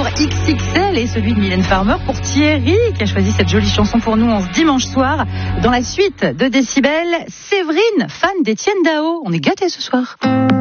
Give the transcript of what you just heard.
Amour XXL et celui de Mylène Farmer pour Thierry qui a choisi cette jolie chanson pour nous en ce dimanche soir. Dans la suite de Décibel, Séverine, fan d'Étienne Dao. On est gâtés ce soir.